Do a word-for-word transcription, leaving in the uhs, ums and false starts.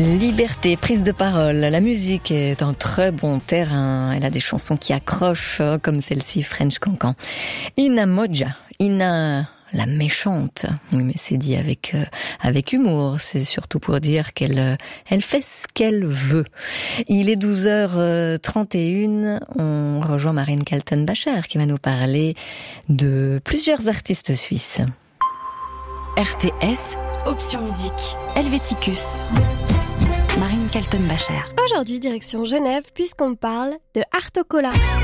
Liberté, prise de parole, la musique est un très bon terrain. Elle a des chansons qui accrochent, comme celle-ci, French Cancan. Ina Modja, Ina la méchante. Oui, mais c'est dit avec euh, avec humour. C'est surtout pour dire qu'elle euh, elle fait ce qu'elle veut. Il est douze heures trente et une. On rejoint Marine Kaltenbacher qui va nous parler de plusieurs artistes suisses. R T S, option musique, Helvéticus. Marine Kaltenbacher. Aujourd'hui, direction Genève, puisqu'on parle de Artocola.